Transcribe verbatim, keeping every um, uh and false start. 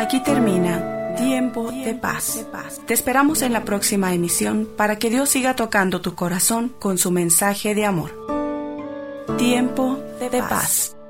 Aquí termina Tiempo de Paz. Te esperamos en la próxima emisión para que Dios siga tocando tu corazón con su mensaje de amor. Tiempo de Paz.